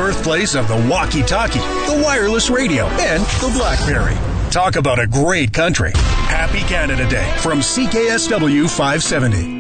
birthplace of the walkie-talkie, the wireless radio, and the BlackBerry. Talk about a great country. Happy Canada Day from CKSW 570.